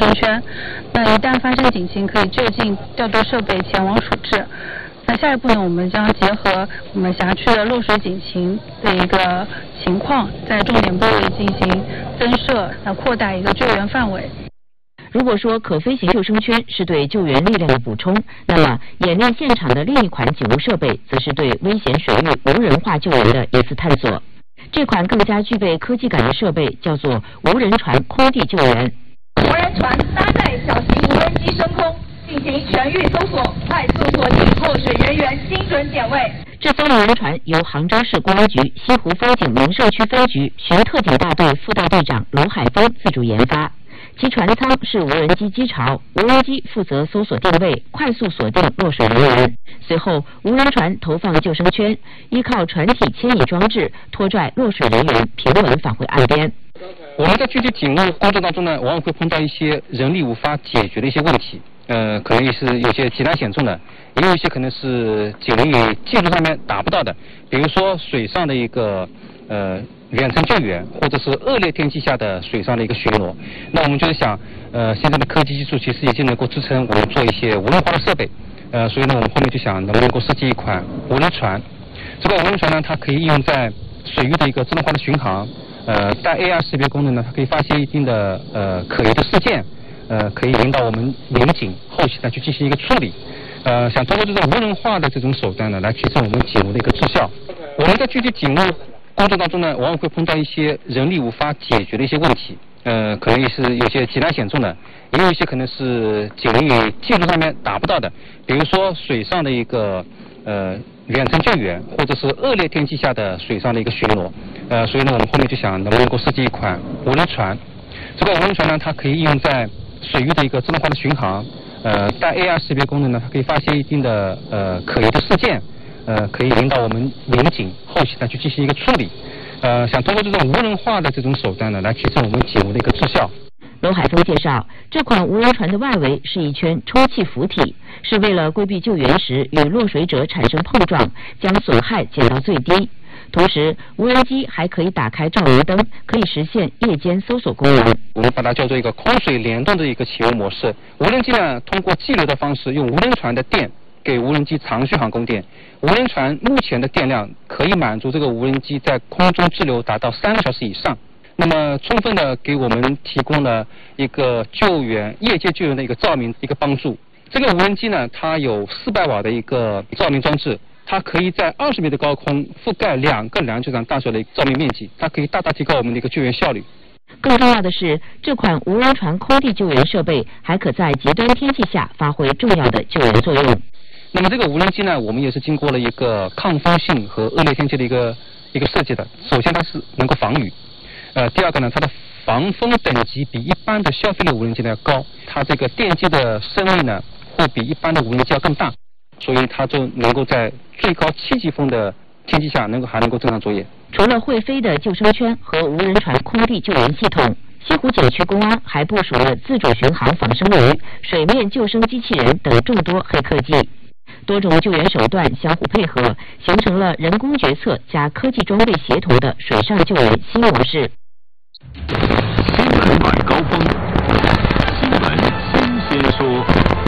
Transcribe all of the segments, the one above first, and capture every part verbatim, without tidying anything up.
生圈。那一旦发生警情，可以就近调度设备前往处置。那下一步呢，我们将结合我们辖区的落水警情的一个情况，在重点部位进行增设，那扩大一个救援范围。 如果说可飞行救生圈是对救援力量的补充，那么演练现场的另一款警务设备，则是对危险水域无人化救援的一次探索。这款更加具备科技感的设备叫做无人船空地救援。 无人船搭载小型无人机升空，进行全域搜索，快速锁定落水人员，精准点位。 这艘无人船由杭州市公安局西湖风景名胜区分局巡特警大队副大队长娄海峰自主研发。其船舱是无人机机巢，无人机负责搜索定位，快速锁定落水人员。随后，无人船投放救生圈，依靠船体牵引装置拖拽落水人员平稳返回岸边。 我们在具体警务工作当中呢，往往会碰到一些人力无法解决的一些问题，呃，可能也是有些极难险重的，也有一些可能是警力技术上面达不到的，比如说水上的一个呃。远程救援，或者是恶劣天气下的水上的一个巡逻，那我们就是想，呃，现在的科技技术其实已经能够支撑我们做一些无人化的设备，呃，所以呢，我们后面就想能不能够设计一款无人船。这个无人船呢，它可以应用在水域的一个自动化的巡航，呃，带 A R 识别功能呢，它可以发现一定的呃可疑的事件，呃，可以引导我们民警后期呢去进行一个处理。呃，想通过这种无人化的这种手段呢，来提升我们警务的一个质效。我们在具体警务工作当中呢，往往会碰到一些人力无法解决的一些问题，呃，可能也是有些极难险重的，也有一些可能是警力技术上面达不到的，比如说水上的一个呃远程救援，或者是恶劣天气下的水上的一个巡逻，呃，所以呢，我们后面就想能不能够设计一款无人船。这个无人船呢，它可以应用在水域的一个自动化的巡航，呃，带 A R 识别功能呢，它可以发现一定的呃可疑的事件。呃，可以引导我们民警后期呢去进行一个处理，呃，想通过这种无人化的这种手段呢，来提升我们警务的一个质效。 娄海峰介绍，这款无人船的外围是一圈充气浮体，是为了规避救援时与落水者产生碰撞，将损害减到最低。同时，无人机还可以打开照明灯，可以实现夜间搜索功能。 我们把它叫做一个空水联动的一个启用模式。无人机呢，通过激流的方式，用无人船的电给无人机长续航供电。无人船目前的电量可以满足这个无人机在空中滞留达到三个小时以上，那么充分的给我们提供了一个救援夜间救援的一个照明一个帮助。这个无人机呢，它有四百瓦的一个照明装置，它可以在二十米的高空覆盖两个篮球场大小的照明面积，它可以大大提高我们的一个救援效率。 更重要的是，这款无人船空地救援设备还可在极端天气下发挥重要的救援作用。 那么这个无人机呢，我们也是经过了一个抗风性和恶劣天气的一个一个设计的。首先它是能够防雨，呃，第二个呢，它的防风等级比一般的消费类无人机呢要高，它这个电机的升力呢会比一般的无人机要更大，所以它就能够在最高七级风的天气下能够还能够正常作业。 除了会飞的救生圈和无人船空地救援系统，西湖景区公安还部署了自主巡航仿生鱼、水面救生机器人等众多黑科技。多种救援手段相互配合，形成了人工决策加科技装备协同的水上救援新模式。 新闻晚高峰，新闻新鲜说。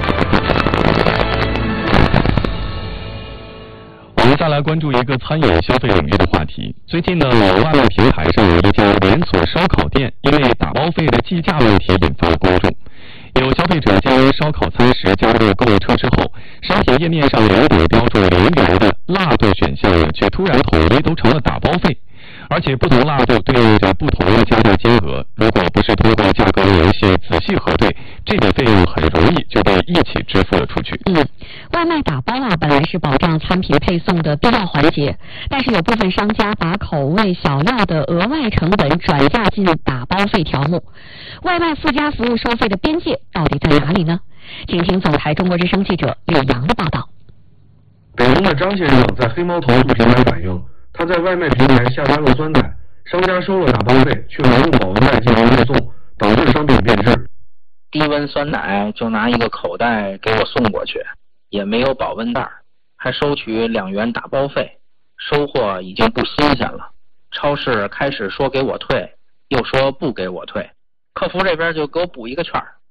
我们再来关注一个餐饮消费领域的话题。最近呢，某外卖平台上有一家连锁烧烤店因为打包费的计价问题引发了关注。有消费者将烧烤餐食加入购物车之后，商品页面上原本标注零元的辣度选项却突然统一都成了打包费，而且不同辣度对应着不同的加价金额，如果不是通过价格联系仔细核对，这个费用很容易就被一起支付了出去。 嗯，外卖打包啊，本来是保障餐品配送的必要环节，但是有部分商家把口味小料的额外成本转嫁进打包费条目，外卖附加服务收费的边界到底在哪里呢？请听总台中国之声记者李阳的报道。 北京的张先生在黑猫投诉平台反映，他在外卖平台下单了酸奶，商家收了打包费，却没用保温袋进行运送，导致商品变质。 低温酸奶就拿一个口袋给我送过去，也没有保温袋，还收取两元打包费，收货已经不新鲜了。超市开始说给我退，又说不给我退，客服这边就给我补一个券，